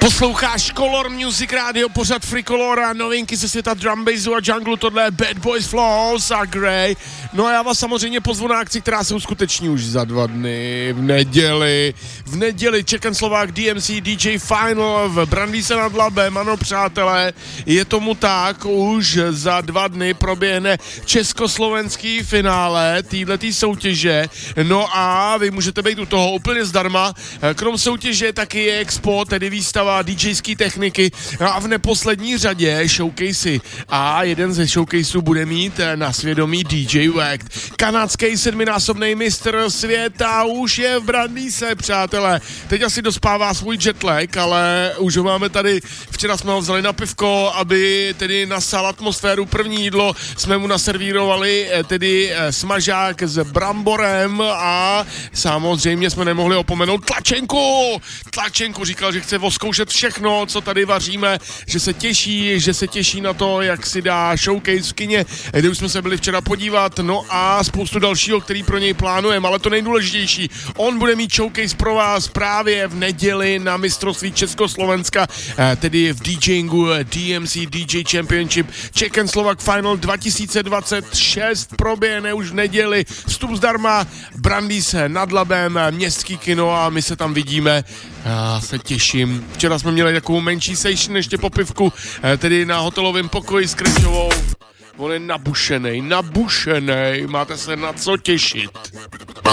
Posloucháš Color Music Radio, pořad Free Color a novinky ze světa drum bassu a jungle, tohle je Bad Boys Flows a Grey. No a já vás samozřejmě pozvu na akci, která se uskuteční už za 2 dny, v neděli Czech and Slovak DMC DJ Final v Brandýse nad Labem. Ano přátelé, je tomu tak, už za 2 dny proběhne československý finále této soutěže, no a vy můžete být u toho úplně zdarma. Krom soutěže taky je expo, tedy výstava DJské techniky a v neposlední řadě showcasey. A jeden ze showcaseů bude mít na svědomí DJ Wack. Kanadský 7násobný mistr světa už je v Brandýse, přátelé. Teď asi dospává svůj jetlag, ale už ho máme tady. Včera jsme ho vzali na pivko, aby tedy nasál atmosféru. První jídlo jsme mu naservírovali, tedy smažák s bramborem a samozřejmě jsme nemohli opomenout tlačenku. Říkal, že chce zkoušet všechno, co tady vaříme, že se těší na to, jak si dá showcase v kině, kde už jsme se byli včera podívat, no a spoustu dalšího, který pro něj plánujeme, ale to nejdůležitější, on bude mít showcase pro vás právě v neděli na mistrovství Československa, tedy v DJingu DMC DJ Championship Czech and Slovak Final 2026 proběhne už v neděli, vstup zdarma, Brandýse nad Labem, městský kino a my se tam vidíme. Já se těším. Včera jsme měli takovou menší session ještě po pivku, tedy na hotelovém pokoji s Krečovou. On je nabušenej, máte se na co těšit.